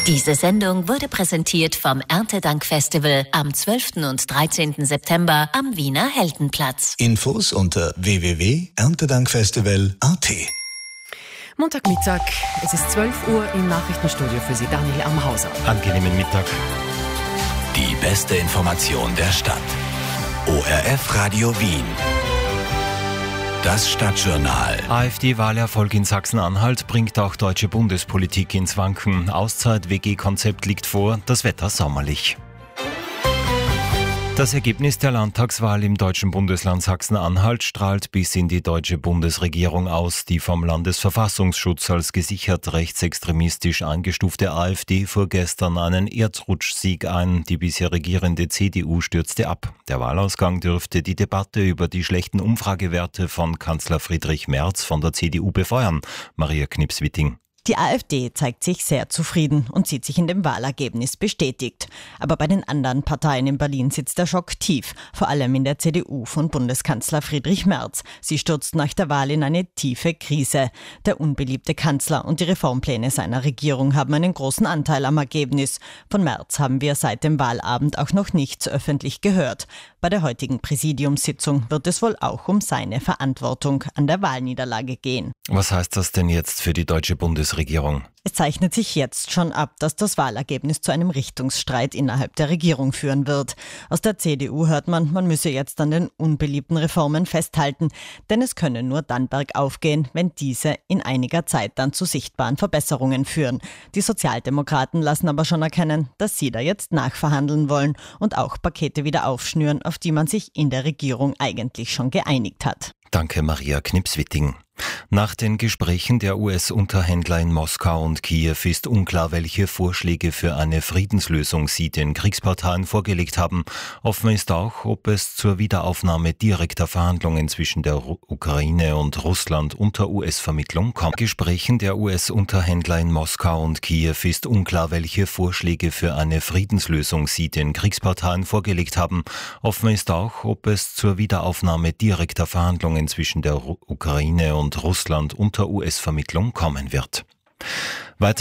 Diese Sendung wurde präsentiert vom Erntedankfestival am 12. und 13. September am Wiener Heldenplatz. Infos unter www.erntedankfestival.at. Montagmittag, es ist 12 Uhr im Nachrichtenstudio für Sie, Daniel Amhauser. Angenehmen Mittag. Die beste Information der Stadt. ORF Radio Wien. Das Stadtjournal. AfD-Wahlerfolg in Sachsen-Anhalt bringt auch deutsche Bundespolitik ins Wanken. Auszeit-WG-Konzept liegt vor, das Wetter sommerlich. Das Ergebnis der Landtagswahl im deutschen Bundesland Sachsen-Anhalt strahlt bis in die deutsche Bundesregierung aus. Die vom Landesverfassungsschutz als gesichert rechtsextremistisch eingestufte AfD fuhr gestern einen Erdrutschsieg ein. Die bisher regierende CDU stürzte ab. Der Wahlausgang dürfte die Debatte über die schlechten Umfragewerte von Kanzler Friedrich Merz von der CDU befeuern. Maria Knips-Witting. Die AfD zeigt sich sehr zufrieden und sieht sich in dem Wahlergebnis bestätigt. Aber bei den anderen Parteien in Berlin sitzt der Schock tief, vor allem in der CDU von Bundeskanzler Friedrich Merz. Sie stürzt nach der Wahl in eine tiefe Krise. Der unbeliebte Kanzler und die Reformpläne seiner Regierung haben einen großen Anteil am Ergebnis. Von Merz haben wir seit dem Wahlabend auch noch nichts öffentlich gehört. Bei der heutigen Präsidiumssitzung wird es wohl auch um seine Verantwortung an der Wahlniederlage gehen. Was heißt das denn jetzt für die deutsche Bundesregierung? Es zeichnet sich jetzt schon ab, dass das Wahlergebnis zu einem Richtungsstreit innerhalb der Regierung führen wird. Aus der CDU hört man müsse jetzt an den unbeliebten Reformen festhalten, denn es könne nur dann bergauf gehen, wenn diese in einiger Zeit dann zu sichtbaren Verbesserungen führen. Die Sozialdemokraten lassen aber schon erkennen, dass sie da jetzt nachverhandeln wollen und auch Pakete wieder aufschnüren, auf die man sich in der Regierung eigentlich schon geeinigt hat. Danke, Maria Knips-Witting. Nach den Gesprächen der US-Unterhändler in Moskau und Kiew ist unklar, welche Vorschläge für eine Friedenslösung sie den Kriegsparteien vorgelegt haben. Offen ist auch, ob es zur Wiederaufnahme direkter Verhandlungen zwischen der Ukraine und Russland unter US-Vermittlung kommt. Gesprächen der US-Unterhändler in Moskau und Kiew ist unklar, welche Vorschläge für eine Friedenslösung sie den Kriegsparteien vorgelegt haben. Offen ist auch, ob es zur Wiederaufnahme direkter Verhandlungen zwischen der Ukraine und Russland unter US-Vermittlung kommen wird. Weiter